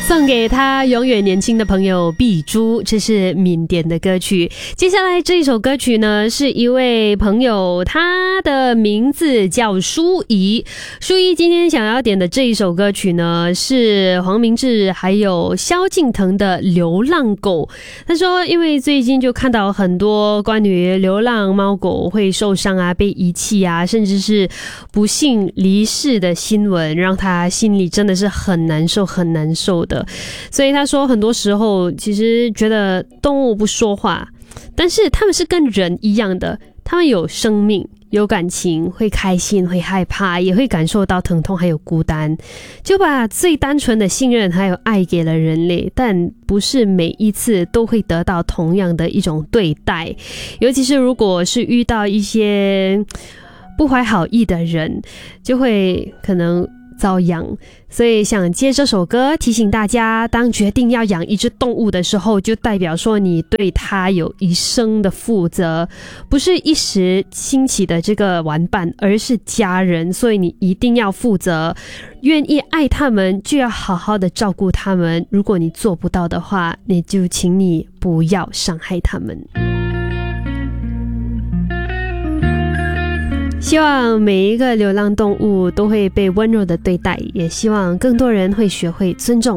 送给他永远年轻的朋友碧珠，这是缅甸的歌曲。接下来这一首歌曲呢，是一位朋友，他的名字叫舒怡。舒怡今天想要点的这一首歌曲呢，是黄明志还有萧敬腾的《流浪狗》。他说，因为最近就看到很多关于流浪猫狗会受伤啊、被遗弃啊，甚至是不幸离世的新闻，让他心里真的是很难受、很难受的。所以他说很多时候其实觉得动物不说话，但是他们是跟人一样的，他们有生命有感情，会开心会害怕，也会感受到疼痛还有孤单，就把最单纯的信任还有爱给了人类，但不是每一次都会得到同样的一种对待，尤其是如果是遇到一些不怀好意的人，就会可能遭殃。所以想借这首歌提醒大家，当决定要养一只动物的时候，就代表说你对它有一生的负责，不是一时兴起的这个玩伴，而是家人，所以你一定要负责，愿意爱他们就要好好的照顾他们，如果你做不到的话，那就请你不要伤害他们。希望每一个流浪动物都会被温柔的对待，也希望更多人会学会尊重